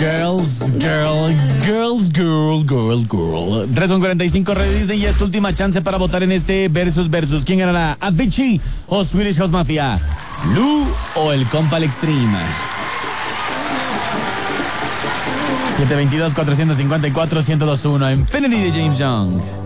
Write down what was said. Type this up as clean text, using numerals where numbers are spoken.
Girl. 3:45 Red Disney y esta última chance para votar en este versus. ¿Quién ganará? ¿Avicii o Swedish House Mafia? ¿Lu o el Compal Extreme? 722-454-1021 Infinity de James Young.